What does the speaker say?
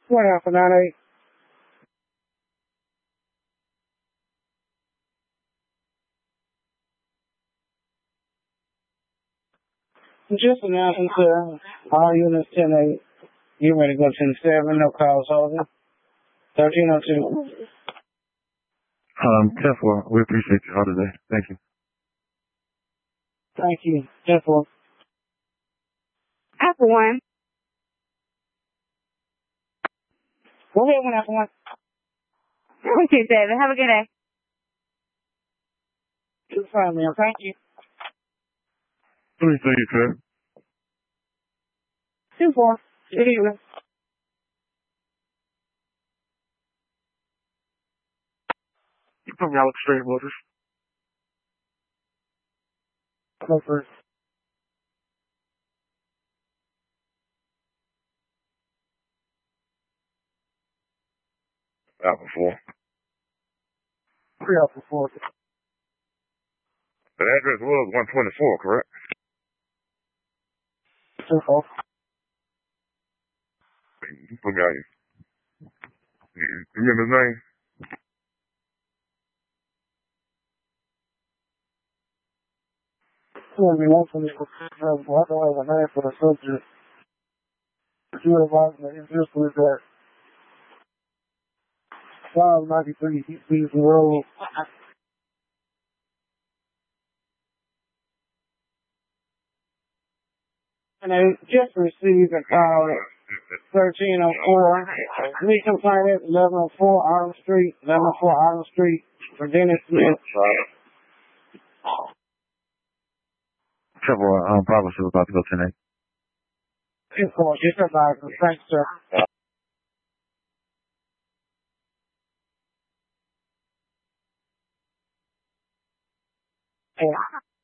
What happened, 9-8? Just announcing to all units 10-8. You ready to go 10-7, no calls over. 1302. 10-4, we appreciate your call today. Thank you. Thank you. 10-4. Apple one. Go ahead, one after one. 2-7. Have a good day. Too fine, man. Thank you. Please say you, Trey. 2-4. Good evening. From Alex Straight Motors. Go first. Apple 4. 3 Apple 4. The address was 124, correct? 2-4. You put me out here. You remember his name? We want to make a I don't have a name for the subject. You advise me, it's just with that 593 East Beason Road. And I just received a call at 1304. We can find it 1104 Autumn Street, 1104 Autumn Street, for Dennis Smith. Trevor, Bravo was about to go 10-8. Of course, just advise me. Thanks, sir. Yeah.